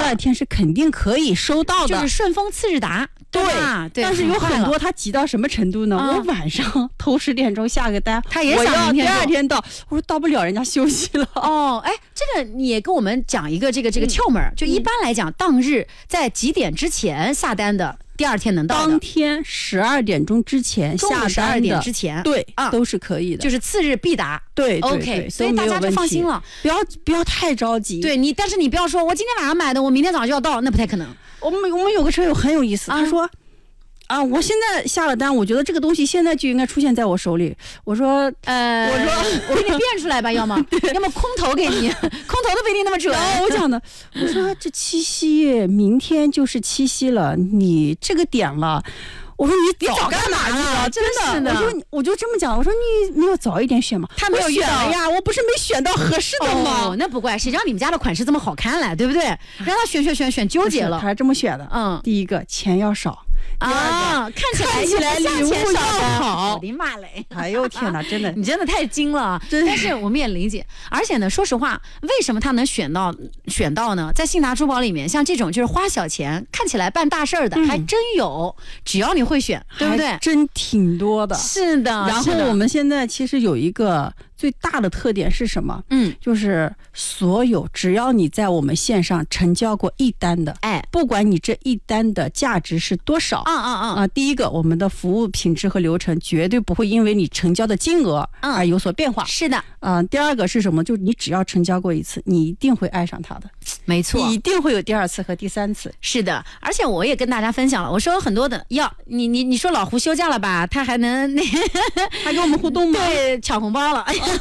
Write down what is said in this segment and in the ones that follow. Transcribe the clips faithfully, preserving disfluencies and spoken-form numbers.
二天是肯定可以收到的， 就是顺丰次日达。 对， 对， 但是有很多他急到什么程度呢？嗯、我晚上头十点钟下个单， 他也想第二天到，我说到不了，人家休息了。 哦，哎，这个你也跟我们讲一个这个这个窍门、嗯，就一般来讲，当日在几点之前下单的，第二天能到的。 当天十二点钟之前下单的， 十二点之前， 对啊， 都是可以的， 就是次日必达。 对 ，OK， 所以大家就放心了， 不要不要太着急。 对你，但是你不要说我今天晚上买的，我明天早上就要到，那不太可能。 我们我们有个车友很有意思，啊、他说。啊！我现在下了单，我觉得这个东西现在就应该出现在我手里。我说， 呃， 我说我给你变出来吧，要么要么空投给你，空投都不一定那么准。 然后我讲的，我说这七夕明天就是七夕了，你这个点了。我说你早干嘛呢？真的，我说我就这么讲，我说你没有早一点选吗？ 他没有选了呀，我不是没选到合适的吗？ 哦，那不怪，谁让你们家的款式这么好看了，对不对？让他选选选选纠结了， 他是这么选的。嗯，第一个钱要少。 啊，看起来看起来礼物要好， 我的妈嘞！ 哎呦天哪，真的， 你真的太精了。但是我们也理解，而且呢，说实话，为什么他能选到选到呢？在信达珠宝里面，像这种就是花小钱看起来办大事儿的，嗯、还真有。只要你会选，对不对？ 真挺多的。 是的。 然后我们现在其实有一个最大的特点是什么？嗯，就是所有只要你在我们线上成交过一单的，哎，不管你这一单的价值是多少。啊啊啊！啊，第一个，我们的服务品质和流程绝对不会因为你成交的金额而有所变化。 嗯、是的， 嗯、呃，第二个是什么？就是你只要成交过一次，你一定会爱上它的。 没错， 你一定会有第二次和第三次。 是的，而且我也跟大家分享了，我说很多的要你你你说老胡休假了吧，他还能那还跟我们互动吗？ 对，抢红包了。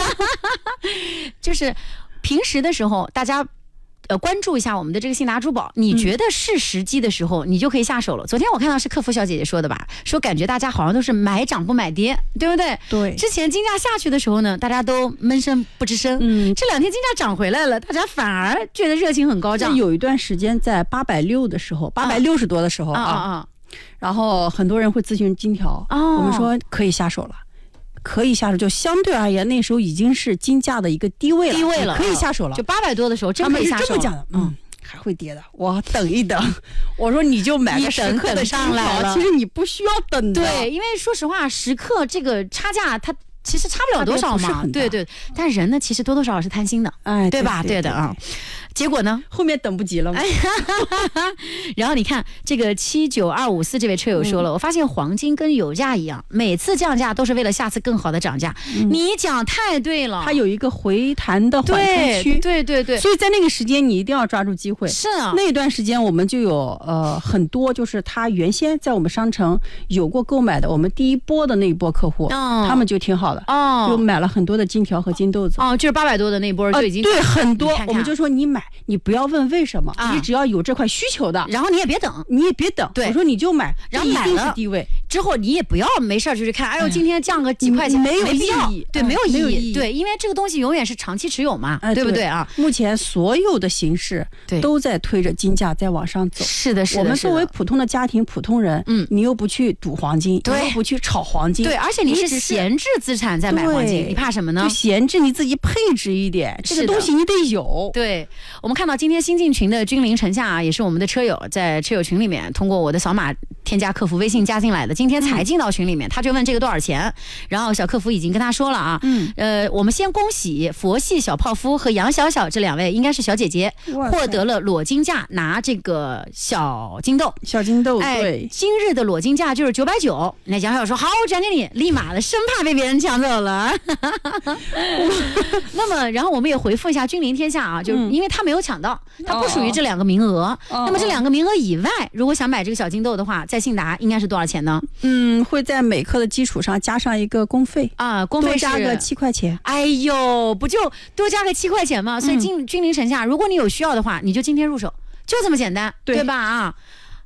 就是平时的时候，大家。呃，关注一下我们的这个信达珠宝，你觉得是时机的时候，你就可以下手了。嗯、昨天我看到是客服小姐姐说的吧，说感觉大家好像都是买涨不买跌，对不对？ 对。 之前金价下去的时候呢，大家都闷声不吱声。嗯。这两天金价涨回来了，大家反而觉得热情很高涨。 有一段时间在八百六的时候，八百六十多的时候啊啊啊，然后很多人会咨询金条，哦、我们说可以下手了。可以下手，就相对而言，那时候已经是金价的一个低位了， 低位了， 可以下手了。 就八百多的时候，真可以下手。 他们是这么讲的，嗯，还会跌的，我等一等。我说你就买个十克的上来了，其实你不需要等的。 对，因为说实话，十克这个差价它其实差不了多少嘛，对对。但人呢，其实多多少少是贪心的， 哎， 对吧？对的啊。结果呢？ 后面等不及了嘛。 然后你看这个七九二五四这位车友说了、嗯，我发现黄金跟油价一样，每次降价都是为了下次更好的涨价。嗯、你讲太对了， 它有一个回弹的缓冲区， 对对对对。 所以在那个时间你一定要抓住机会。 是啊， 那段时间我们就有呃很多，就是他原先在我们商城有过购买的，我们第一波的那一波客户，哦、他们就挺好的，哦，就买了很多的金条和金豆子。 哦，就是八百多的那一波就已经、 呃、对很多看看，我们就说你买。你不要问为什么、啊，你只要有这块需求的， 然后你也别等， 你也别等。对，我说你就买， 然后买了地位之后，你也不要没事就去看，哎呦，今天降个几块钱， 没有意义，对，没有意义， 没有意义， 对，因为这个东西永远是长期持有嘛， 哎、 对不对啊？ 目前所有的形式都在推着金价在往上走。 是的，是的。 我们作为普通的家庭、普通人，嗯，你又不去赌黄金， 对， 你又不去炒黄金， 对，而且你是闲置资产在买黄金，你怕什么呢？ 就闲置，你自己配置一点，这个东西你得有。 对，我们看到今天新进群的君临城下啊，也是我们的车友，在车友群里面通过我的扫码添加客服微信加进来的，今天才进到群里面，他就问这个多少钱，然后小客服已经跟他说了啊，嗯，呃，我们先恭喜佛系小泡芙和杨小小这两位，应该是小姐姐，获得了裸金价，拿这个小金豆， 小金豆， 哎， 对， 今日的裸金价就是九百九。那杨小小说好，我转给你，立马的，生怕被别人抢走了。那么，然后我们也回复一下君临天下啊，就是因为他没有抢到，他不属于这两个名额。哦、那么这两个名额以外，如果想买这个小金豆的话，在信达应该是多少钱呢？ 嗯，会在每克的基础上加上一个工费啊，工费多加个七块钱。 哎呦，不就多加个七块钱吗？所以君君临城下，如果你有需要的话，你就今天入手，就这么简单，对, 对吧？啊。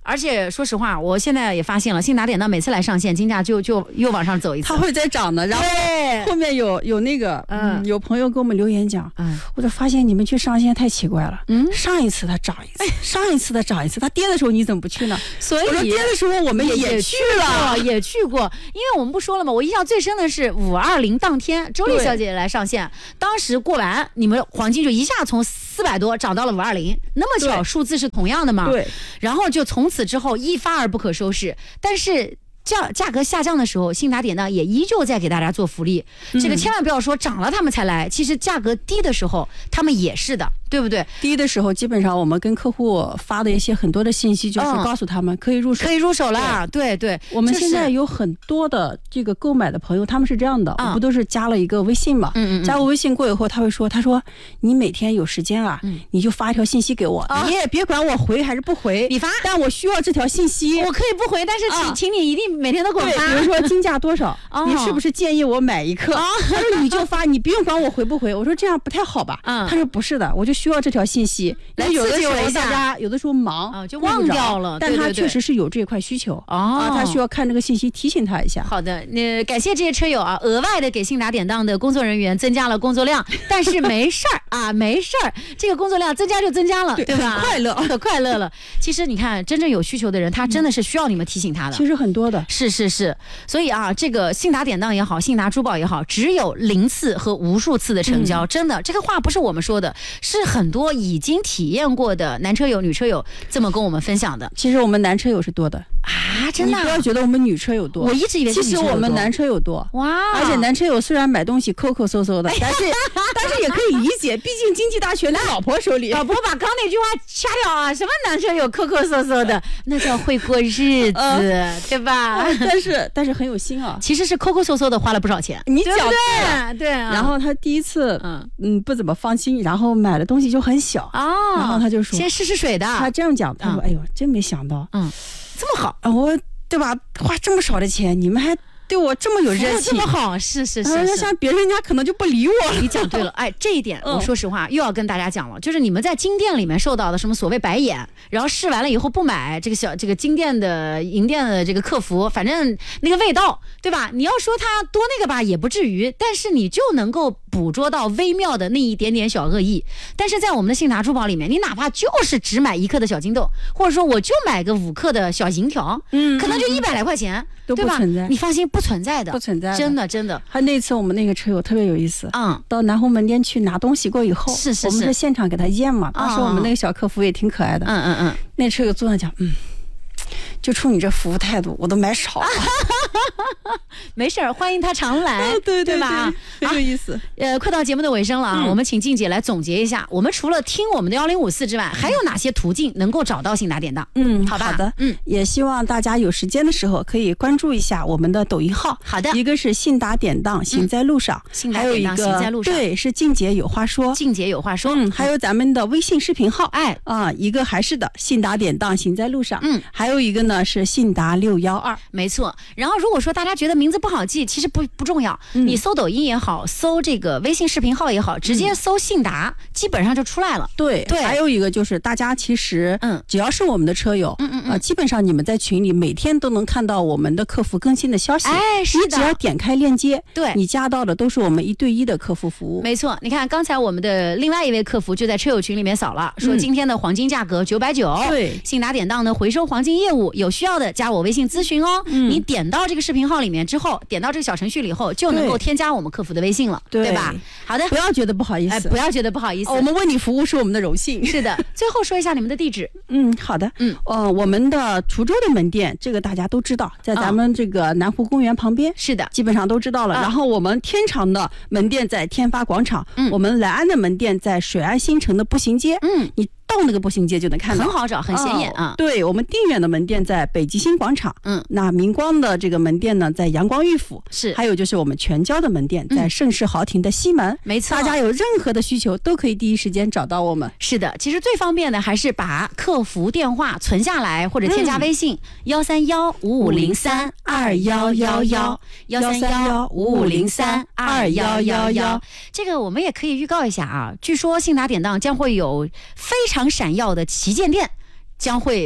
而且说实话，我现在也发现了，信达典当每次来上线，金价就就又往上走一次， 它会再涨的。然后后面有有那个嗯，有朋友给我们留言讲，嗯，我就发现你们去上线太奇怪了，嗯，上一次它涨一次，上一次它涨一次，它跌的时候你怎么不去呢？ 所以跌的时候我们也, 也去了， 也去过，因为我们不说了吗？我印象最深的是五二零当天，周丽小姐来上线，当时过完，你们黄金就一下从四百多涨到了五二零，那么巧，数字是同样的嘛？ 对， 然后就从此之后一发而不可收拾，但是价价格下降的时候，信达典当也依旧在给大家做福利，嗯、这个千万不要说涨了他们才来，其实价格低的时候他们也是的，对不对？ 低的时候基本上我们跟客户发的一些很多的信息就是告诉他们可以入手， 嗯、可以入手了，对 对, 对。 我们现在有很多的这个购买的朋友，他们是这样的，嗯、我不都是加了一个微信嘛？嗯嗯嗯加过微信过以后，他会说，他说你每天有时间啊，嗯、你就发一条信息给我，哦、你也别管我回还是不回， 你发， 但我需要这条信息， 我可以不回，但是请、啊、请你一定每天都给我发。 比如说金价多少，哦、你是不是建议我买一克？哦、他说你就发，你不用管我回不回。我说这样不太好吧？嗯、他说不是的，我就需要这条信息。 来有的时候大家有的时候忙、 哦、就忘掉了， 但他确实是有这块需求哦、 啊，他需要看这个信息提醒他一下。 好的，那感谢这些车友啊，额外的给信达典当的工作人员增加了工作量，但是没事儿啊，没事儿，这个工作量增加就增加了， 对, 对吧？ 很快乐， 可快乐了。其实你看，真正有需求的人，他真的是需要你们提醒他的。 其实很多的， 是是是，所以啊，这个信达典当也好，信达珠宝也好，只有零次和无数次的成交，嗯、真的，这个话不是我们说的，是很多已经体验过的男车友、女车友这么跟我们分享的。 其实我们男车友是多的啊，真的、啊， 你不要觉得我们女车友多， 我一直以为是女车友多。 其实我们男车友多哇，而且男车友虽然买东西抠抠搜搜的，哎、但是但是也可以理解，毕竟经济大权在老婆手里。 老婆把刚那句话掐掉啊！什么男车友抠抠搜搜的，那叫会过日子，呃、对吧？ 呃、但是但是很有心啊， 其实是抠抠搜搜的花了不少钱， 你讲对对、啊。 然后他第一次嗯嗯不怎么放心，然后买的东西就很小啊、哦，然后他就说先试试水的。 他这样讲，他说：“嗯、哎呦，真没想到， 嗯，这么好啊，我对吧？花这么少的钱，你们还。”对我这么有热情， 这么好，是是是是， 像别人家可能就不理我了。 你讲对了，哎，这一点、嗯、我说实话又要跟大家讲了，就是你们在金店里面受到的什么所谓白眼，然后试完了以后不买，这个小这个金店的银店的这个客服，反正那个味道，对吧？你要说它多那个吧，也不至于，但是你就能够捕捉到微妙的那一点点小恶意。但是在我们的信达珠宝里面，你哪怕就是只买一克的小金豆，或者说我就买个五克的小银条，嗯，可能就一百来块钱， 都不存在， 你放心，不存在的， 不存在的， 真的真的。 还那次我们那个车友特别有意思， 嗯， 到南红门店去拿东西过以后， 是是是， 我们是现场给他验嘛，当时我们那个小客服也挺可爱的， 嗯嗯嗯， 那车友坐那讲，嗯。就冲你这服务态度，我都买少了。 没事儿，欢迎他常来， 哦、对, 对, 对吧？ 很有意思。 啊、呃，快到节目的尾声了啊，嗯、我们请静姐来总结一下，我们除了听我们的幺零五四之外，还有哪些途径能够找到信达典当？ 嗯， 好吧， 好的，嗯，也希望大家有时间的时候可以关注一下我们的抖音号。 好的， 一个是信达典当行在路上， 信达典当行在路上， 对，是静姐有话说， 静姐有话说。 嗯，还有咱们的微信视频号， 哎啊，一个还是的信达典当行在路上，嗯，还有一个呢是信达六幺二， 没错。然后如果说大家觉得名字不好记，其实不不重要，嗯、你搜抖音也好，搜这个微信视频号也好，直接搜信达，嗯、基本上就出来了。 对对。 还有一个就是大家其实，嗯，只要是我们的车友，嗯嗯嗯、呃，基本上你们在群里每天都能看到我们的客服更新的消息。 哎，是的。 你只要点开链接， 对， 你加到的都是我们一对一的客服服务。 没错，你看刚才我们的另外一位客服就在车友群里面扫了，说今天的黄金价格九百九， 对， 信达典当的回收黄金业务，有需要的加我微信咨询哦。嗯、你点到这个视频号里面之后，点到这个小程序里以后，就能够添加我们客服的微信了， 对, 对吧？好的， 不要觉得不好意思， 哎，不要觉得不好意思， 哦、我们为你服务是我们的荣幸。 是的，最后说一下你们的地址。 嗯，好的，嗯，呃，我们的滁州的门店，这个大家都知道，在咱们这个南湖公园旁边， 是的， 基本上都知道了。嗯、然后我们天长的门店在天发广场，嗯，我们莱安的门店在水安新城的步行街，嗯，你到那个步行街就能看到， 很好找，很显眼啊。 哦、对，我们定远的门店在北极星广场，嗯，那明光的这个门店呢在阳光玉府， 是， 还有就是我们全交的门店在盛世豪庭的西门，嗯、 没错， 大家有任何的需求都可以第一时间找到我们。 是的，其实最方便的还是把客服电话存下来，或者添加微信幺三幺五五零三二幺幺幺幺三幺五五零三二幺幺幺。这个我们也可以预告一下啊，据说信达典当将会有非常闪耀的旗舰店将会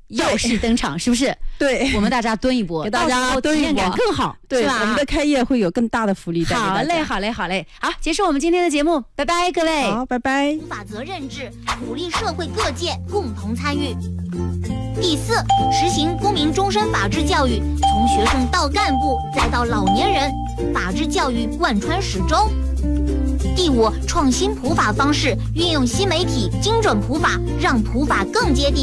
耀世登场，是不是？ 对， 我们大家蹲一波， 给大家体验感更好， 对是吧？ 我们的开业会有更大的福利带给大家。 好嘞，好嘞，好嘞，好，结束我们今天的节目，拜拜，各位。 好，拜拜。 法责任制，鼓励社会各界共同参与。第四，实行公民终身法治教育，从学生到干部再到老年人，法治教育贯穿始终。第五，创新普法方式，运用新媒体精准普法，让普法更接地